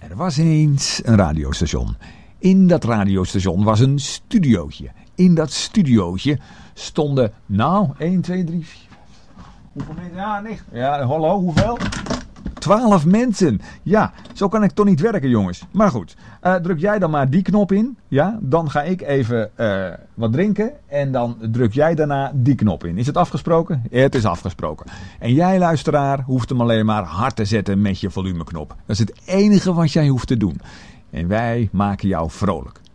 Er was eens een radiostation. In dat radiostation was een studiootje. In dat studiootje stonden, 1, 2, 3, 4... Hoeveel mensen? Ja, niks. Ja, hallo, hoeveel? 12 mensen. Ja, zo kan ik toch niet werken, jongens. Maar goed, druk jij dan maar die knop in. Ja, dan ga ik even wat drinken. En dan druk jij daarna die knop in. Is het afgesproken? Ja, het is afgesproken. En jij, luisteraar, hoeft hem alleen maar hard te zetten met je volumeknop. Dat is het enige wat jij hoeft te doen. En wij maken jou vrolijk.